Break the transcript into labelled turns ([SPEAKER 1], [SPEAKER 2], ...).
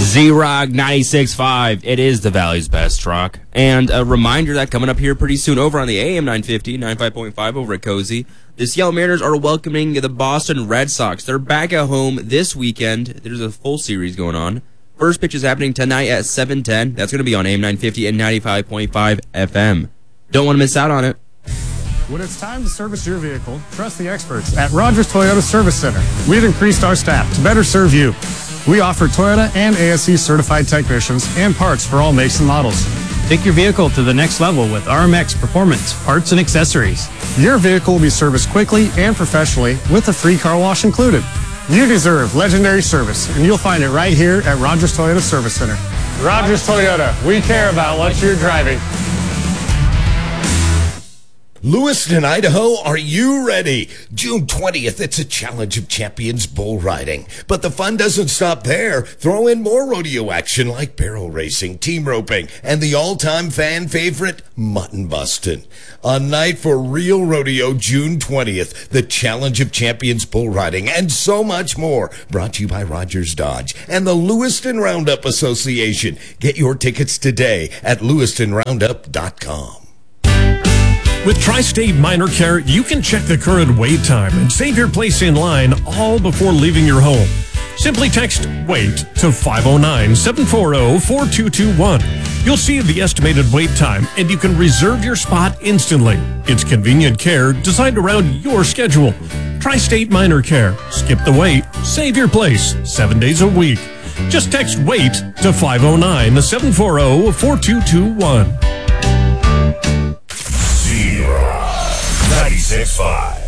[SPEAKER 1] Z-Rock 96.5. It is the Valley's best rock. And a reminder that coming up here pretty soon over on the AM 950, 95.5 over at Cozy, the Seattle Mariners are welcoming the Boston Red Sox. They're back at home this weekend. There's a full series going on. First pitch is happening tonight at 7:10. That's going to be on AM 950 and 95.5 FM. Don't want to miss out on it.
[SPEAKER 2] When it's time to service your vehicle, trust the experts at Rogers Toyota Service Center. We've increased our staff to better serve you. We offer Toyota and ASE certified technicians and parts for all makes and models.
[SPEAKER 3] Take your vehicle to the next level with RMX Performance, parts and accessories.
[SPEAKER 2] Your vehicle will be serviced quickly and professionally with a free car wash included. You deserve legendary service, and you'll find it right here at Rogers Toyota Service Center. Rogers Toyota, we care about what you're driving.
[SPEAKER 4] Lewiston, Idaho, are you ready? June 20th, it's a Challenge of Champions bull riding. But the fun doesn't stop there. Throw in more rodeo action like barrel racing, team roping, and the all-time fan favorite, mutton busting. A night for real rodeo, June 20th, the Challenge of Champions bull riding, and so much more. Brought to you by Rogers Dodge and the Lewiston Roundup Association. Get your tickets today at lewistonroundup.com.
[SPEAKER 5] With Tri-State Minor Care, you can check the current wait time and save your place in line all before leaving your home. Simply text WAIT to 509-740-4221. You'll see the estimated wait time, and you can reserve your spot instantly. It's convenient care designed around your schedule. Tri-State Minor Care. Skip the wait. Save your place 7 days a week. Just text WAIT to 509-740-4221.
[SPEAKER 6] 96.5.